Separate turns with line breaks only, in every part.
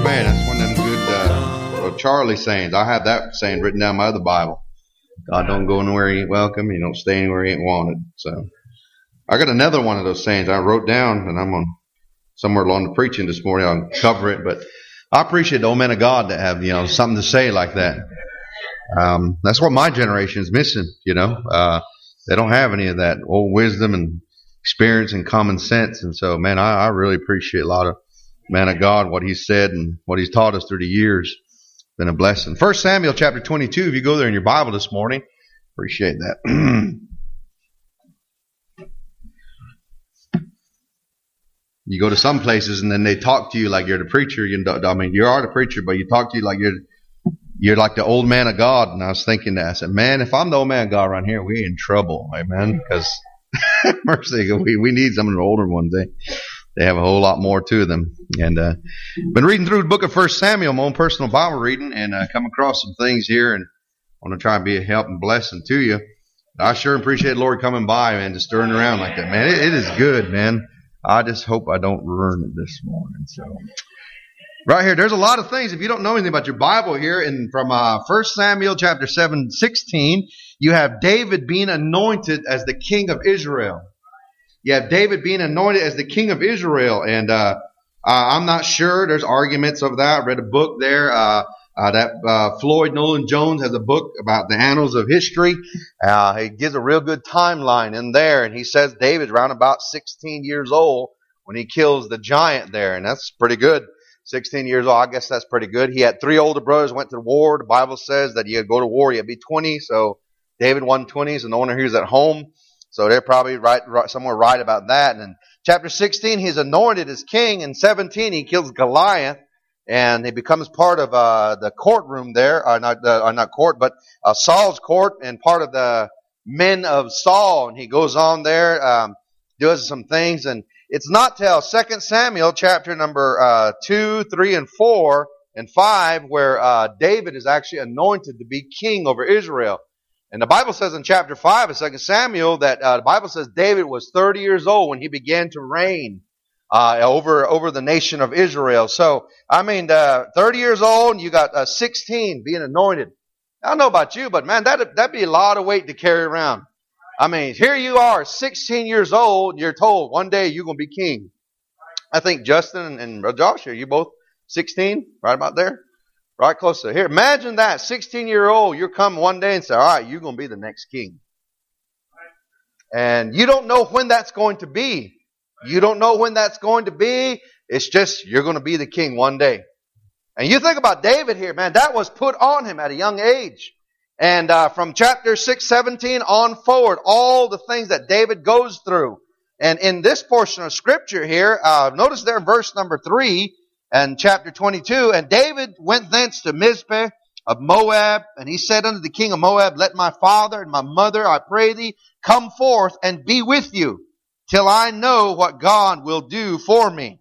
Amen. That's one of them good Charlie sayings. I have that saying written down in my other Bible. God don't go anywhere he ain't welcome. He don't stay anywhere he ain't wanted. So I got another one of those sayings I wrote down, and I'm on somewhere along the preaching this morning. I'll cover it, but I appreciate the old men of God that have something to say like that. That's what my generation is missing. They don't have any of that old wisdom and experience and common sense. And so, man, I really appreciate a lot of man of God, what he's said and what he's taught us through the years. Been a blessing. 1 Samuel chapter 22, if you go there in your Bible this morning, appreciate that. You go to some places and then they talk to you like you're the preacher. You are the preacher, but you talk to you like you're like the old man of God. And I was thinking that. I said, man, if I'm the old man of God around here, we're in trouble. Amen. Because mercy, we need some of the older ones. They have a whole lot more to them. And been reading through the book of 1 Samuel, my own personal Bible reading, and come across some things here, and I want to try and be a help and blessing to you. I sure appreciate the Lord coming by, man, just stirring around like that. Man, it is good, man. I just hope I don't ruin it this morning. So, right here, there's a lot of things. If you don't know anything about your Bible here, and from 1 Samuel chapter 7:16, you have David being anointed as the king of Israel. You have David being anointed as the king of Israel, and I'm not sure. There's arguments of that. I read a book there that Floyd Nolan Jones has a book about the annals of history. He gives a real good timeline in there, and he says David's around about 16 years old when he kills the giant there, and that's pretty good. 16 years old, I guess that's pretty good. He had 3 older brothers, went to war. The Bible says that you go to war, you had to be 20, so David won 20s, and no wonder he was at home. So they're probably right somewhere right about that. And in chapter 16, he's anointed as king. In 17, he kills Goliath, and he becomes part of the courtroom there. Not court, but Saul's court, and part of the men of Saul. And he goes on there, does some things. And it's not till 2 Samuel chapter number 2, 3, and 4, and 5 where David is actually anointed to be king over Israel. And the Bible says in chapter 5 of 2 Samuel that the Bible says David was 30 years old when he began to reign over the nation of Israel. So, 30 years old, and you got 16 being anointed. I don't know about you, but man, that'd be a lot of weight to carry around. Here you are, 16 years old, and you're told one day you're going to be king. I think Justin and Josh, are you both 16? Right about there? Right close to here. Imagine that, 16-year-old, you're coming one day and say, all right, you're going to be the next king. And you don't know when that's going to be. You don't know when that's going to be. It's just, you're going to be the king one day. And you think about David here, man, that was put on him at a young age. And from chapter 6:17 on forward, all the things that David goes through. And in this portion of scripture here, notice there verse number 3, and chapter 22, and David went thence to Mizpeh of Moab, and he said unto the king of Moab, let my father and my mother, I pray thee, come forth and be with you, till I know what God will do for me.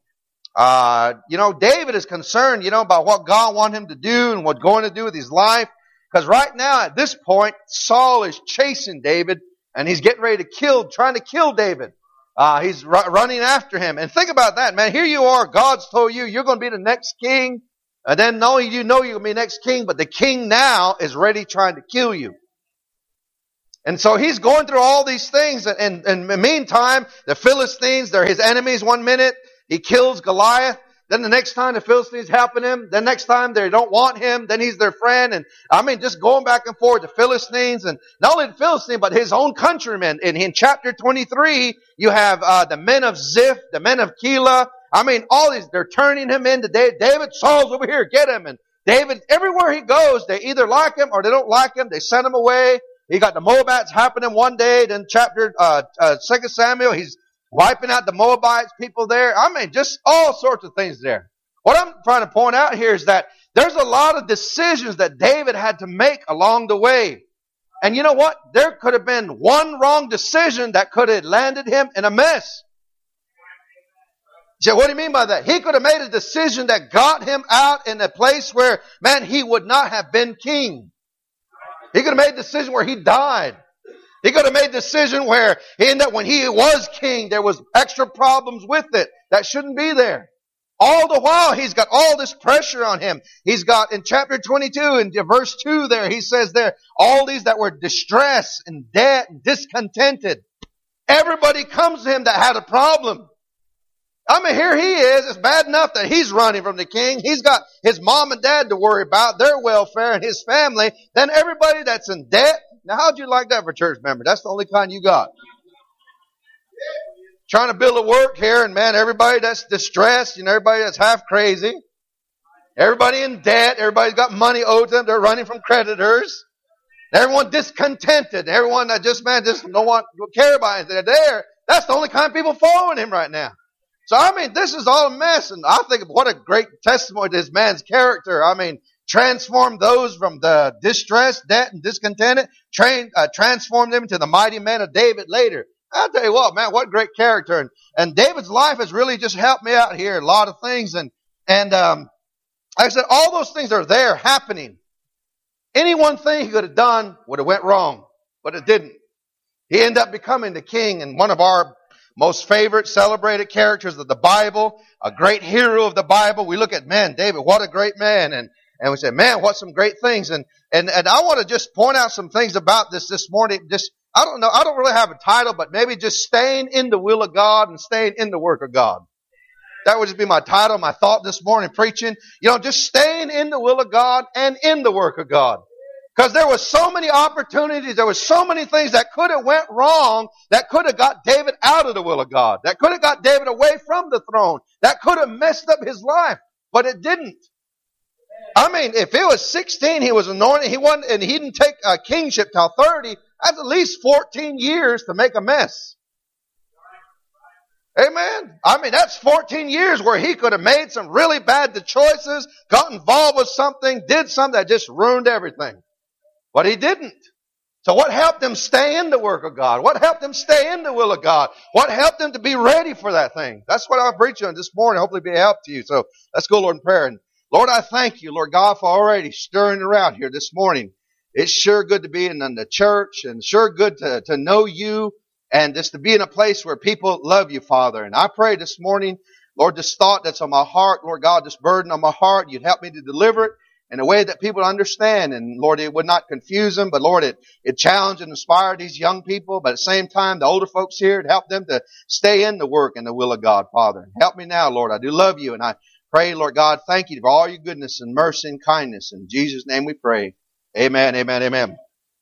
David is concerned, about what God wants him to do and what's going to do with his life. Because right now, at this point, Saul is chasing David, and he's getting ready to trying to kill David. He's running after him. And think about that, man. Here you are. God's told you you're going to be the next king. And then you're going to be the next king, but the king now is ready trying to kill you. And so he's going through all these things. And in the meantime, the Philistines, they're his enemies 1 minute. He kills Goliath. Then the next time the Philistines helping him. Then next time they don't want him. Then he's their friend. And just going back and forth, the Philistines. And not only the Philistines, but his own countrymen. In chapter 23, you have the men of Ziph, the men of Keilah. All these, they're turning him into David. Saul's over here, get him. And David, everywhere he goes, they either like him or they don't like him. They send him away. He got the Moabites happening one day. Then chapter 2 Samuel, he's wiping out the Moabites, people there. Just all sorts of things there. What I'm trying to point out here is that there's a lot of decisions that David had to make along the way. And you know what? There could have been one wrong decision that could have landed him in a mess. So what do you mean by that? He could have made a decision that got him out in a place where, man, he would not have been king. He could have made a decision where he died. He could have made a decision where when he was king, there was extra problems with it that shouldn't be there. All the while, he's got all this pressure on him. He's got, in chapter 22, in verse 2 there, he says there, all these that were distressed and debt and discontented. Everybody comes to him that had a problem. I mean, here he is. It's bad enough that he's running from the king. He's got his mom and dad to worry about, their welfare and his family. Then everybody that's in debt. Now, how'd you like that for church member? That's the only kind you got. Trying to build a work here, and man, everybody that's distressed, everybody that's half crazy. Everybody in debt. Everybody's got money owed to them. They're running from creditors. Everyone discontented. Everyone that just don't care about it. They're there. That's the only kind of people following him right now. So, I mean, this is all a mess. And I think what a great testimony to this man's character. I mean, transformed those from the distress, debt, and discontented, transformed them into the mighty man of David later. I'll tell you what, man, what great character. And David's life has really just helped me out here. A lot of things. And like I said, all those things are there happening. Any one thing he could have done would have went wrong, but it didn't. He ended up becoming the king and one of our most favorite, celebrated characters of the Bible, a great hero of the Bible. We look at, man, David, what a great man. And we say, man, what some great things. And I want to just point out some things about this morning. I don't know, I don't really have a title, but maybe just staying in the will of God and staying in the work of God. That would just be my title, my thought this morning, preaching. Just staying in the will of God and in the work of God. Because there was so many opportunities, there was so many things that could have went wrong, that could have got David out of the will of God, that could have got David away from the throne, that could have messed up his life, but it didn't. I mean, if it was 16, he was anointed, and he didn't take kingship till 30, that's at least 14 years to make a mess. Amen. I mean, that's 14 years where he could have made some really bad choices, got involved with something, did something that just ruined everything. But he didn't. So what helped him stay in the work of God? What helped him stay in the will of God? What helped him to be ready for that thing? That's what I'll preach on this morning. Hopefully be a help to you. So let's go, Lord, in prayer. And Lord, I thank you, Lord God, for already stirring around here this morning. It's sure good to be in the church and sure good to know you and just to be in a place where people love you, Father. And I pray this morning, Lord, this thought that's on my heart, Lord God, this burden on my heart, you'd help me to deliver it in a way that people understand. And Lord, it would not confuse them, but Lord, it challenged and inspired these young people. But at the same time, the older folks here, it helped them to stay in the work and the will of God, Father. Help me now, Lord. I do love you. And I pray, Lord God, thank you for all your goodness and mercy and kindness. In Jesus' name we pray. Amen, amen, amen.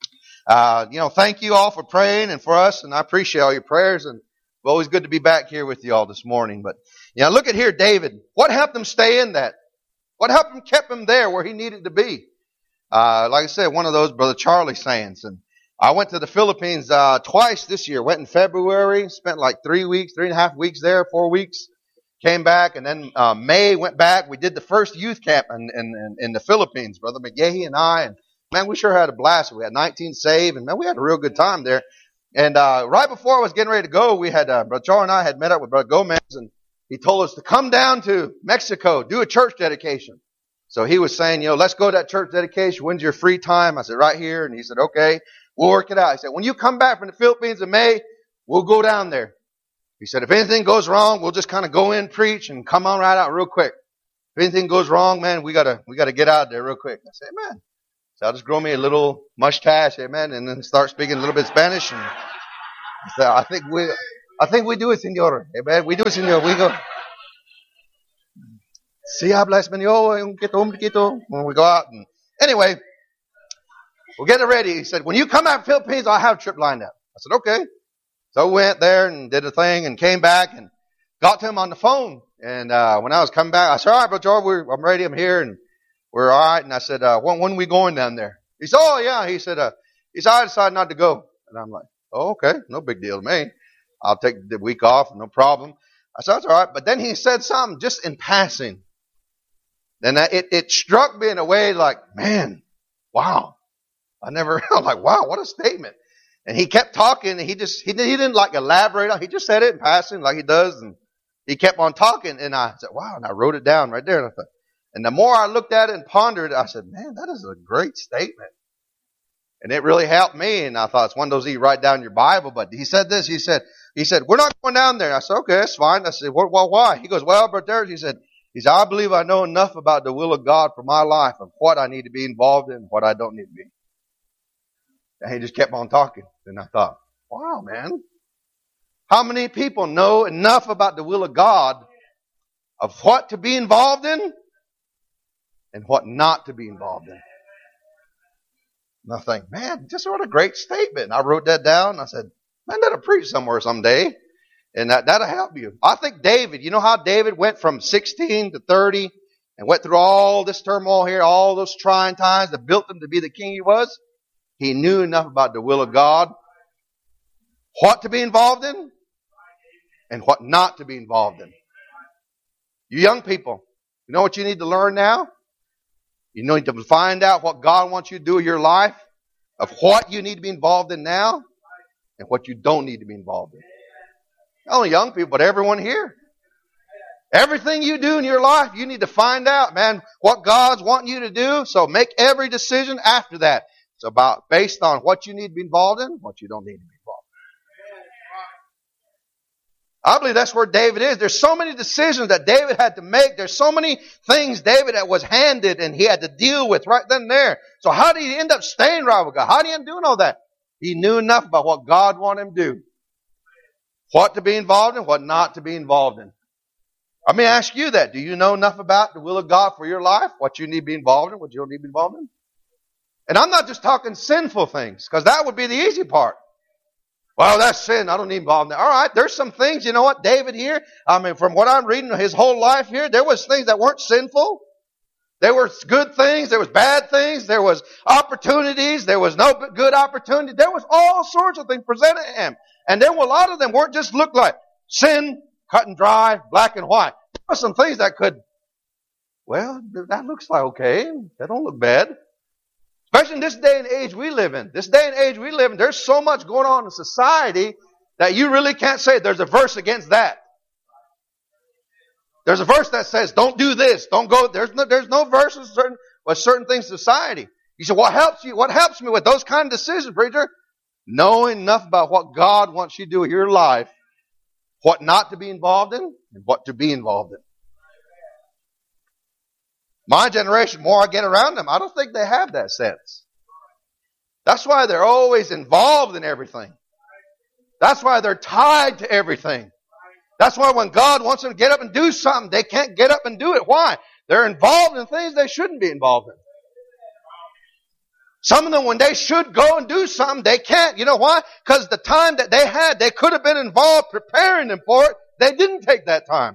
Thank you all for praying and for us, and I appreciate all your prayers, and it's always good to be back here with you all this morning. But, look at here, David. What helped him stay in that? What helped him, kept him there where he needed to be? Like I said, one of those Brother Charlie sayings. And I went to the Philippines twice this year. Went in February, spent like 3.5 weeks there, 4 weeks. Came back, and then May went back. We did the first youth camp in the Philippines, Brother McGahee and I, and man, we sure had a blast. We had 19 saved, and man, we had a real good time there. And right before I was getting ready to go, we had Brother Charlie and I had met up with Brother Gomez, and he told us to come down to Mexico, do a church dedication. So he was saying, let's go to that church dedication. When's your free time? I said, right here. And he said, okay, we'll work it out. He said, when you come back from the Philippines in May, we'll go down there. He said, if anything goes wrong, we'll just kind of go in, preach, and come on right out real quick. If anything goes wrong, man, we gotta get out there real quick. I said, man. So I'll just grow me a little mustache, amen, and then start speaking a little bit Spanish. And so I think we do it, Señor. Amen. We do it, Señor. We go. Si habla español, un poquito, when we go out. And anyway, we'll get it ready. He said, when you come out to the Philippines, I'll have a trip lined up. I said, okay. So we went there and did a thing and came back and got to him on the phone. And when I was coming back, I said, all right, Brother George, I'm ready. I'm here. And we're all right. And I said, when are we going down there? He said, oh, yeah. He said, I decided not to go. And I'm like, oh, okay. No big deal to me. I'll take the week off. No problem. I said, that's all right. But then he said something just in passing. And it struck me in a way like, man, wow. I'm like, wow, what a statement. And he kept talking. And he didn't like elaborate. He just said it in passing like he does. And he kept on talking. And I said, wow. And I wrote it down right there. And I thought, and the more I looked at it and pondered it, I said, man, that is a great statement. And it really helped me. And I thought, it's one of those you write down in your Bible. But he said this. He said, we're not going down there. And I said, okay, that's fine. I said, well, why? He goes, well, Brother Derek, he said, He said, I believe I know enough about the will of God for my life of what I need to be involved in and what I don't need to be. And he just kept on talking. And I thought, wow, man. How many people know enough about the will of God of what to be involved in and what not to be involved in? And I think, man, just what a great statement. And I wrote that down. I said, man, that'll preach somewhere someday. And that'll help you. I think David, you know how David went from 16 to 30 and went through all this turmoil here, all those trying times that built him to be the king he was? He knew enough about the will of God, what to be involved in, and what not to be involved in. You young people, you know what you need to learn now? You need to find out what God wants you to do in your life, of what you need to be involved in now, and what you don't need to be involved in. Not only young people, but everyone here. Everything you do in your life, you need to find out, man, what God's wanting you to do. So make every decision after that. It's about based on what you need to be involved in, what you don't need to be involved in. I believe that's where David is. There's so many decisions that David had to make. There's so many things David that was handed and he had to deal with right then and there. So how did he end up staying right with God? How did he end up doing all that? He knew enough about what God wanted him to do. What to be involved in, what not to be involved in. Let me ask you that. Do you know enough about the will of God for your life? What you need to be involved in, what you don't need to be involved in? And I'm not just talking sinful things, because that would be the easy part. Well, that's sin. I don't need involved in that. All right, there's some things, you know what, David here, from what I'm reading, his whole life here, there was things that weren't sinful. There were good things, there was bad things, there was opportunities, there was no good opportunity. There was all sorts of things presented to him. And then a lot of them weren't just look like sin, cut and dry, black and white. There were some things that could, well, that looks like okay. That don't look bad. Especially in this day and age we live in. This day and age we live in, there's so much going on in society that you really can't say there's a verse against that. There's a verse that says, don't do this, don't go. There's no verses with certain things in society. You say, what helps you? What helps me with those kind of decisions, preacher? Knowing enough about what God wants you to do with your life, what not to be involved in, and what to be involved in. My generation, more I get around them, I don't think they have that sense. That's why they're always involved in everything. That's why they're tied to everything. That's why when God wants them to get up and do something, they can't get up and do it. Why? They're involved in things they shouldn't be involved in. Some of them, when they should go and do something, they can't. You know why? Because the time that they had, they could have been involved preparing them for it. They didn't take that time.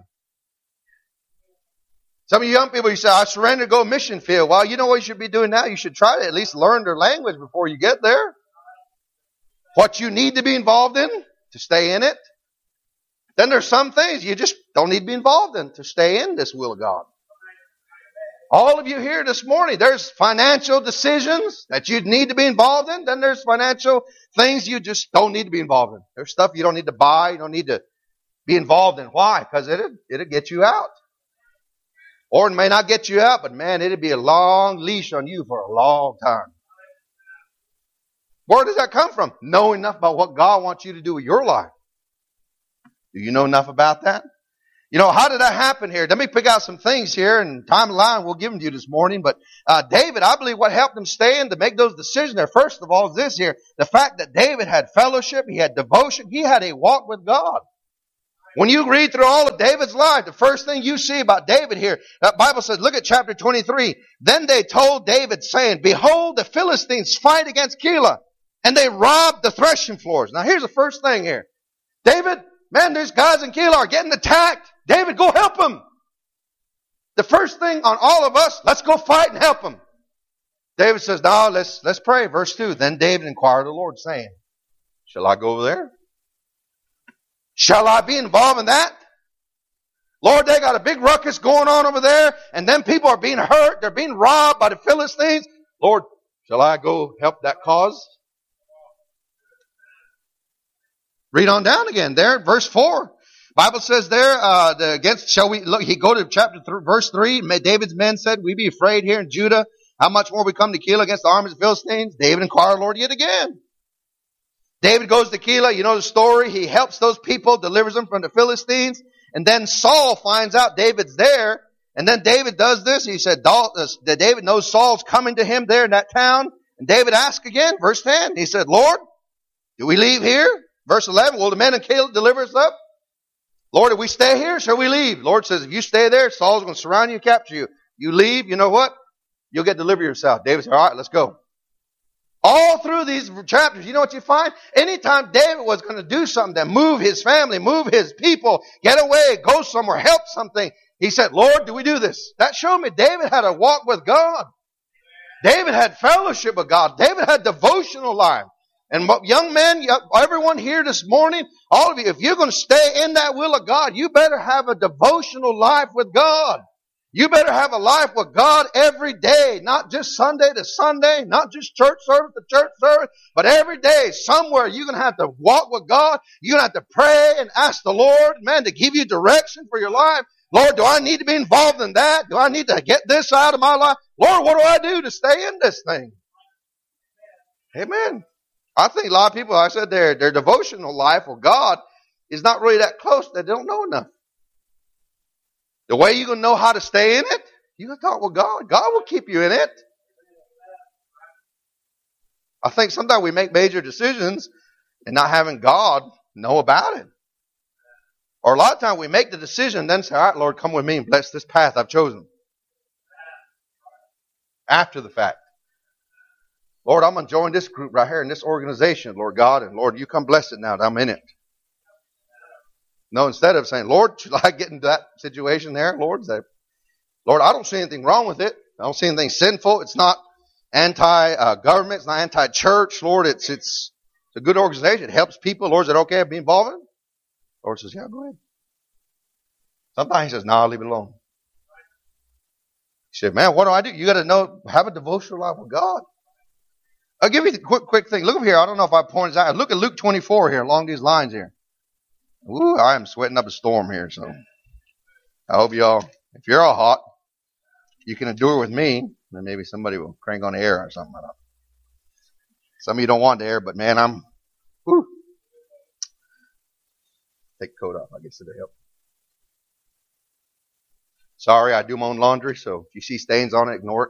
Some of you young people, you say, I surrender to go mission field. Well, you know what you should be doing now? You should try to at least learn their language before you get there. What you need to be involved in to stay in it. Then there's some things you just don't need to be involved in to stay in this will of God. All of you here this morning, there's financial decisions that you need to be involved in. Then there's financial things you just don't need to be involved in. There's stuff you don't need to buy, you don't need to be involved in. Why? Because it'll get you out. Or it may not get you out, but man, it'll be a long leash on you for a long time. Where does that come from? Knowing enough about what God wants you to do with your life. Do you know enough about that? You know, how did that happen here? Let me pick out some things here, and time line we'll give them to you this morning. But David, I believe what helped him stay in to make those decisions there, first of all, is this here. The fact that David had fellowship, he had devotion, he had a walk with God. When you read through all of David's life, the first thing you see about David here, that Bible says, look at chapter 23. Then they told David, saying, behold, the Philistines fight against Keilah, and they robbed the threshing floors. Now here's the first thing here. David, man, these guys in Keilah are getting attacked. David, go help them. The first thing on all of us, let's go fight and help them. David says, no, let's pray. Verse 2, then David inquired of the Lord, saying, shall I go over there? Shall I be involved in that? Lord, they got a big ruckus going on over there, and then people are being hurt. They're being robbed by the Philistines. Lord, shall I go help that cause? Read on down again there, verse 4. Bible says there, shall we, look, he go to chapter 3, verse 3. David's men said, we be afraid here in Judah. How much more we come to Keilah against the armies of the Philistines? David inquired, Lord, yet again. David goes to Keilah. You know the story. He helps those people, delivers them from the Philistines. And then Saul finds out David's there. And then David does this. He said, that David knows Saul's coming to him there in that town. And David asked again, verse 10. He said, Lord, do we leave here? Verse 11, will the men of Caleb deliver us up? Lord, if we stay here, shall we leave? Lord says, if you stay there, Saul's going to surround you and capture you. You leave, you know what? You'll get delivered yourself. David said, all right, let's go. All through these chapters, you know what you find? Anytime David was going to do something that move his family, move his people, get away, go somewhere, help something, he said, Lord, do we do this? That showed me David had a walk with God. David had fellowship with God. David had devotional life. And young men, everyone here this morning, all of you, if you're going to stay in that will of God, you better have a devotional life with God. You better have a life with God every day, not just Sunday to Sunday, not just church service to church service, but every day, somewhere you're going to have to walk with God. You're going to have to pray and ask the Lord, man, to give you direction for your life. Lord, do I need to be involved in that? Do I need to get this out of my life? Lord, what do I do to stay in this thing? Amen. I think a lot of people, like I said, their devotional life with God is not really that close. They don't know enough. The way you're going to know how to stay in it, you got to talk with God. God will keep you in it. I think sometimes we make major decisions and not having God know about it. Or a lot of times we make the decision and then say, all right, Lord, come with me and bless this path I've chosen. After the fact. Lord, I'm going to join this group right here in this organization, Lord God, and Lord, you come bless it now that I'm in it. No, instead of saying, Lord, should I get into that situation there? Lord, I don't see anything wrong with it. I don't see anything sinful. It's not anti-government. It's not anti-church. Lord, it's a good organization. It helps people. Lord, is it okay to be involved in it? Lord says, yeah, go ahead. Sometimes he says, no, I'll leave it alone. He said, man, what do I do? You got to know, have a devotional life with God. I'll give you the quick thing. Look up here. I don't know if I pointed out. Look at Luke 24 here along these lines here. Ooh, I am sweating up a storm here. So I hope y'all, if you're all hot, you can endure with me. Then maybe somebody will crank on the air or something. Some of you don't want the air, but man, whew. Take the coat off. I guess it'll help. Sorry, I do my own laundry, so if you see stains on it, ignore it.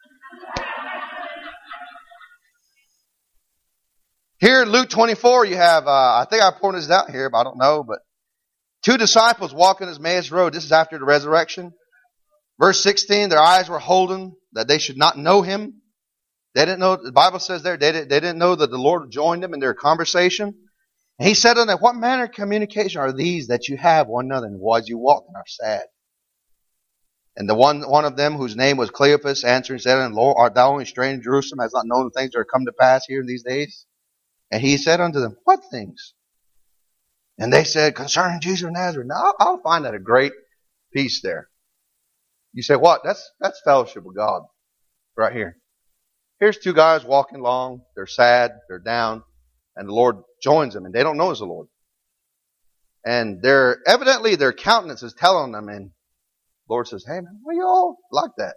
Here in Luke 24, you have, I think I pointed this out here, but I don't know, but two disciples walking Emmaus Road. This is after the resurrection. Verse 16, their eyes were holden that they should not know him. They didn't know, the Bible says there, they didn't know that the Lord joined them in their conversation. And he said unto them, what manner of communication are these that you have one another, and as you walk and are sad? And the one of them, whose name was Cleopas, answering said unto him, Lord, art thou only strange in Jerusalem, has not known the things that are come to pass here in these days? And he said unto them, what things? And they said, concerning Jesus of Nazareth. Now, I'll find that a great piece there. You say, what? That's fellowship with God right here. Here's two guys walking along. They're sad. They're down. And the Lord joins them. And they don't know it's the Lord. And evidently their countenance is telling them. And the Lord says, hey, man, why you all like that?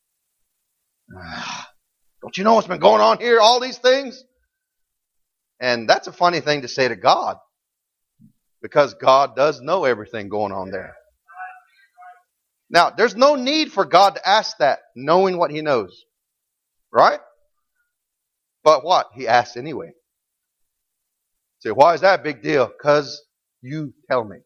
Don't you know what's been going on here? All these things? And that's a funny thing to say to God, because God does know everything going on there. Now, there's no need for God to ask that, knowing what he knows. Right? But what? He asks anyway. Say, why is that a big deal? Because you tell me.